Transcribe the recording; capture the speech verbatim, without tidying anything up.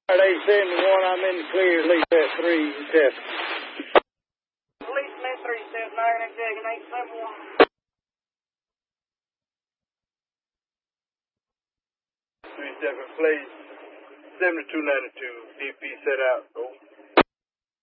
eight seventy-one, I'm in the clear, leave at three, test. Police man three seven nine, I'm taking eight seven one. three seven, please. seventy-two ninety-two, D P set out. Oh.